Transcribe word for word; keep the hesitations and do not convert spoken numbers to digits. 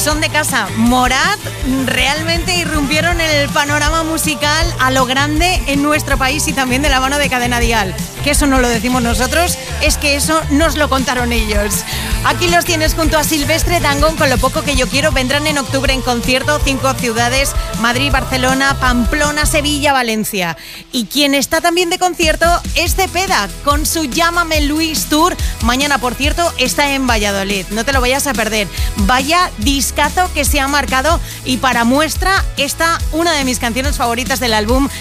son de casa. Morat realmente irrumpieron en el panorama musical a lo grande en nuestro país y también de la mano de Cadena Dial. Que eso no lo decimos nosotros, es que eso nos lo contaron ellos. Aquí los tienes junto a Silvestre Dangond con Lo poco que yo quiero. Vendrán en octubre en concierto, cinco ciudades: Madrid, Barcelona, Pamplona, Sevilla, Valencia. Y quien está también de concierto es Cepeda con su Llámame Luis Tour. Mañana, por cierto, está en Valladolid. No te lo vayas a perder. Vaya discazo que se ha marcado. Y para muestra, está una de mis canciones favoritas del álbum,